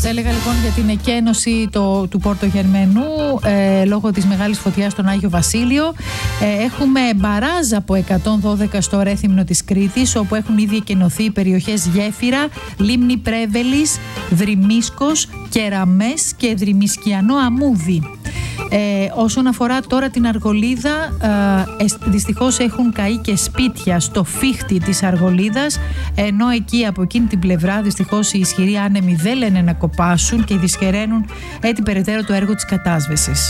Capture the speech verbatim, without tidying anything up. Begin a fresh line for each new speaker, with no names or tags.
Έλεγα λοιπόν για την εκένωση το, του Πορτογερμενού ε, λόγω της μεγάλης φωτιάς στον Άγιο Βασίλειο. Ε, έχουμε μπαράζ από εκατόν δώδεκα στο Ρέθυμνο της Κρήτης, όπου έχουν ήδη εκενωθεί οι περιοχές Γέφυρα, Λίμνη Πρέβελης, Δρυμίσκος, Κεραμές και Δρυμισκιανό Αμούδι. Ε, όσον αφορά τώρα την Αργολίδα, ε, δυστυχώς έχουν καεί και σπίτια στο φύχτη της Αργολίδας, ενώ εκεί από εκείνη την πλευρά δυστυχώς οι ισχυροί άνεμοι δεν λένε να κοπάσουν και δυσχεραίνουν έτσι περαιτέρω το έργο της κατάσβεσης.